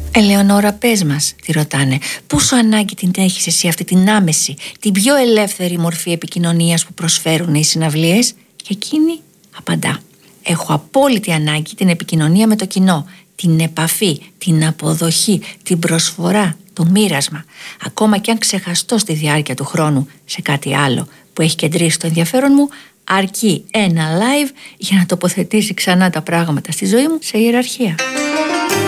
Ελεονόρα, πες μας, τη ρωτάνε, πόσο ανάγκη την έχεις εσύ αυτή την άμεση, την πιο ελεύθερη μορφή επικοινωνίας που προσφέρουν οι συναυλίες? Και εκείνη απαντά: έχω απόλυτη ανάγκη την επικοινωνία με το κοινό, την επαφή, την αποδοχή, την προσφορά, το μοίρασμα. Ακόμα και αν ξεχαστώ στη διάρκεια του χρόνου σε κάτι άλλο που έχει κεντρήσει το ενδιαφέρον μου, αρκεί ένα live για να τοποθετήσει ξανά τα πράγματα στη ζωή μου σε ιεραρχία.